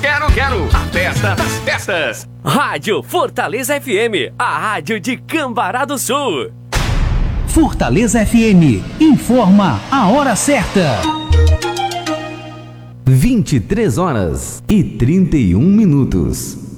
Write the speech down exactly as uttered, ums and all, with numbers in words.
Quero, quero, a festa das festas. Rádio Fortaleza F M, a rádio de Cambará do Sul. Fortaleza F M, informa a hora certa. vinte e três horas e trinta e um minutos.